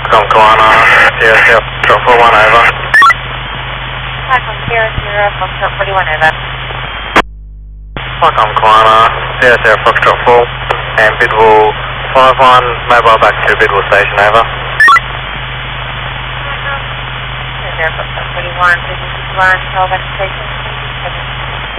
Foxcom Koana, 00 Foxtrot 41 over. Foxcom 00 Foxtrot 41 over. Foxcom Koana, 00 Foxtrot 4 and Bidwell 51, mobile back to Bidwell Station over. 00 Foxtrot 41, Bidwell 51, mobile back to station.